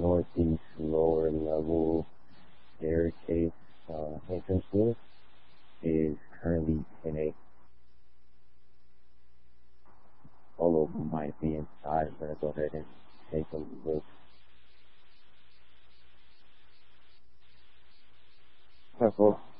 northeast lower level staircase entrance door is currently in a although who might be inside. I'm gonna go ahead and take a look. Careful.